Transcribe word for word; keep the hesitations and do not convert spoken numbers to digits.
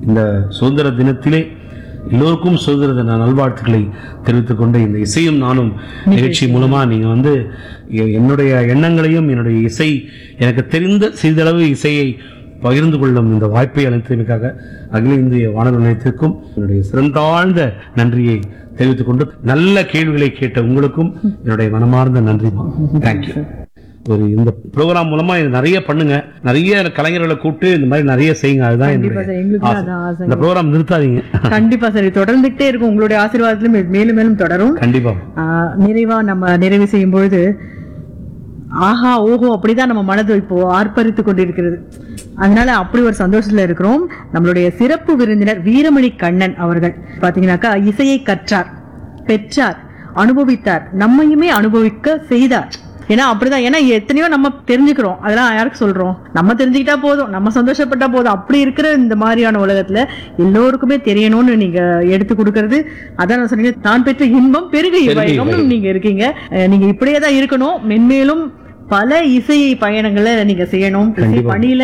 இந்த சுதந்திர தினத்திலே எல்லோருக்கும் சுதந்திர தின நல்வாழ்த்துக்களை தெரிவித்துக் கொண்டு இந்த இசையும் நானும் நிகழ்ச்சி மூலமா நீங்க வந்து என்னுடைய எண்ணங்களையும் என்னுடைய இசை எனக்கு தெரிந்த சிறிதளவு இசையை பகிர்ந்து கொள்ளும் இந்த வாய்ப்பை அளித்தமைக்காக அகில இந்திய வானொலி நிலையத்திற்கும் என்னுடைய சிறந்தாழ்ந்த நன்றியை தெரிவித்துக் கொண்டு நல்ல கேள்விகளை கேட்ட உங்களுக்கும் என்னுடைய மனமார்ந்த நன்றி. தேங்க்யூ. ஒரு இந்த ப்ரோக்ராம் மூலமா நிறைய பண்ணுங்க, நிறைய கலைஞர்களை கூப்பிட்டு இந்த மாதிரி நிறைய செய்யுங்க. அதுதான் இந்த ப்ரோக்ராம் நிறுத்தாதீங்க. கண்டிப்பா சரி, தொடர்ந்துகிட்டே இருக்கும். உங்களுடைய ஆசீர்வாதத்திலும் மேலும் மேலும் தொடரும். கண்டிப்பா. நிறைவா நம்ம நிறைவு செய்யும் பொழுது ஆஹா ஓஹோ அப்படிதான் நம்ம மனது இப்போ ஆர்ப்பரித்து கொண்டிருக்கிறது. அதனால அப்படி ஒரு சந்தோஷத்துல இருக்கிறோம். நம்மளுடைய சிறப்பு விருந்தினர் வீரமணி கண்ணன் அவர்கள் பாத்தீங்கன்னாக்கா இசையை கற்றார், பெற்றார், அனுபவித்தார், நம்மையுமே அனுபவிக்க செய்தார். ஏன்னா அப்படிதான், ஏன்னா எத்தனையோ நம்ம தெரிஞ்சுக்கிறோம், அதெல்லாம் யாருக்கு சொல்றோம், நம்ம தெரிஞ்சுக்கிட்டா போதும், நம்ம சந்தோஷப்பட்டா போதும். அப்படி இருக்கிற இந்த மாதிரியான உலகத்துல எல்லோருக்குமே தெரியணும்னு நீங்க எடுத்து கொடுக்கறது, அதான் நான் சொன்னீங்க, தான் பெற்ற இன்பம் பெருக இன்பம் நீங்க இருக்கீங்க. நீங்க இப்படியே தான் இருக்கணும். மென்மேலும் பல இசை பயணங்களை நீங்க செய்யணும். இசை பணியில